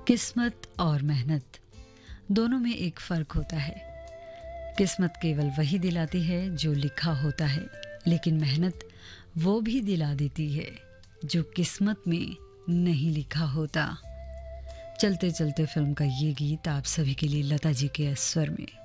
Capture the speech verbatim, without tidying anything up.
किस्मत और मेहनत दोनों में एक फ़र्क होता है। किस्मत केवल वही दिलाती है जो लिखा होता है, लेकिन मेहनत वो भी दिला देती है जो किस्मत में नहीं लिखा होता। चलते चलते फिल्म का ये गीत आप सभी के लिए लता जी के स्वर में।